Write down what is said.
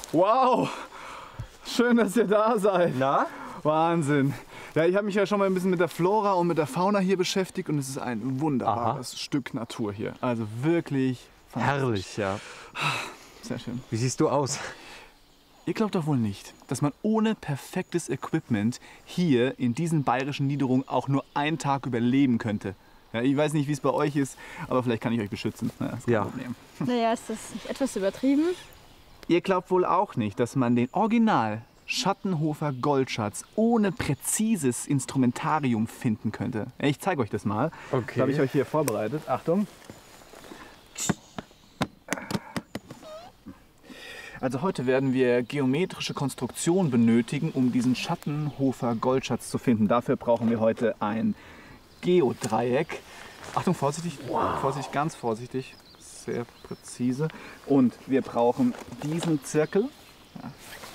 Wow! Schön, dass ihr da seid. Na? Wahnsinn. Ja, ich habe mich ja schon mal ein bisschen mit der Flora und mit der Fauna hier beschäftigt und es ist ein wunderbares Stück Natur hier. Also wirklich Herrlich, ja. sehr schön. Wie siehst du aus? Ihr glaubt doch wohl nicht, dass man ohne perfektes Equipment hier in diesen bayerischen Niederungen auch nur einen Tag überleben könnte. Ja, ich weiß nicht, wie es bei euch ist, aber vielleicht kann ich euch beschützen. Ja, das ist kein Problem. Naja, ist das nicht etwas übertrieben? Ihr glaubt wohl auch nicht, dass man den Original Schattenhofer Goldschatz ohne präzises Instrumentarium finden könnte. Ja, ich zeige euch das mal. Okay. Das habe ich euch hier vorbereitet. Achtung. Also heute werden wir geometrische Konstruktion benötigen, um diesen Schattenhofer Goldschatz zu finden. Dafür brauchen wir heute ein Geodreieck. Achtung, vorsichtig, vorsichtig, ganz vorsichtig, sehr präzise. Und wir brauchen diesen Zirkel. Ja,